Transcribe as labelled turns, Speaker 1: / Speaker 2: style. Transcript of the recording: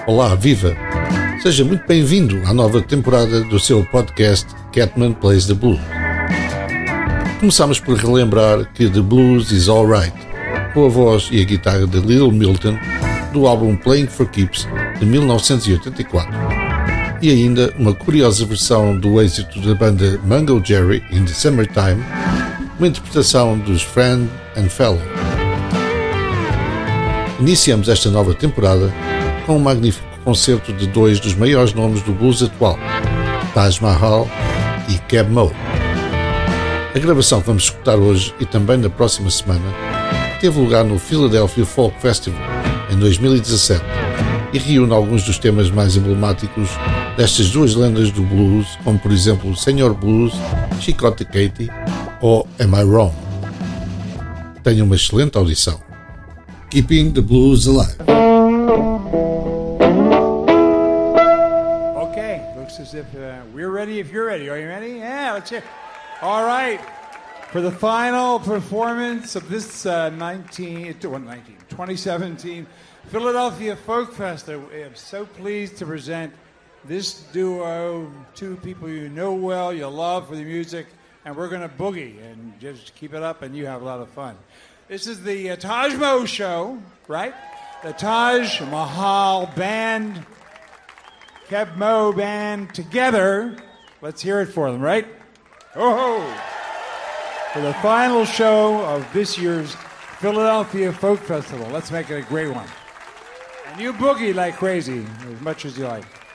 Speaker 1: Olá, viva! Seja muito bem-vindo à nova temporada do seu podcast Catman Plays the Blues. Começamos por relembrar que The Blues is Alright, com a voz e a guitarra de Little Milton, do álbum Playing for Keeps, de 1984. E ainda uma curiosa versão do êxito da banda Mungo Jerry in the Summertime, uma interpretação dos Friend and Fellow. Iniciamos esta nova temporada com um magnífico concerto de dois dos maiores nomes do blues atual, Taj Mahal e Keb' Mo'. A gravação que vamos escutar hoje e também na próxima semana teve lugar no Philadelphia Folk Festival em 2017 e reúne alguns dos temas mais emblemáticos destas duas lendas do blues, como por exemplo Senor Blues, Chicote Katie ou Am I Wrong? Tenha uma excelente audição. Keeping the Blues Alive.
Speaker 2: Okay, looks as if we're ready if you're ready. Are you ready? Yeah, let's hear. All right, for the final performance of this 2017 Philadelphia Folk Festival, I am so pleased to present this duo, two people you know well, you love for the music, and we're going to boogie and just keep it up and you have a lot of fun. This is the Taj Mo Show, right? The Taj Mahal Band, Keb' Mo' Band together. Let's hear it for them, right? Oh! For the final show of this year's Philadelphia Folk Festival. Let's make it a great one. And you boogie like crazy, as much as you like.